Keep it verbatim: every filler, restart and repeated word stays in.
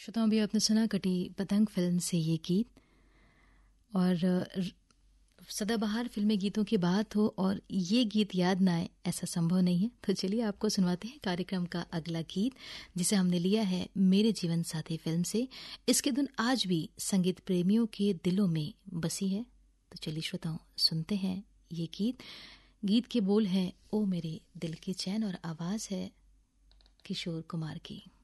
श्रोताओं, भी आपने सुना कटी पतंग फिल्म से ये गीत। और सदाबहार फिल्मी गीतों की बात हो और ये गीत याद ना आए, ऐसा संभव नहीं है। तो चलिए आपको सुनवाते हैं कार्यक्रम का अगला गीत, जिसे हमने लिया है मेरे जीवन साथी फिल्म से। इसकी धुन आज भी संगीत प्रेमियों के दिलों में बसी है। तो चलिए श्रोताओं, सुनते हैं ये गीत। गीत के बोल हैं ओ मेरे दिल के चैन और आवाज है किशोर कुमार की।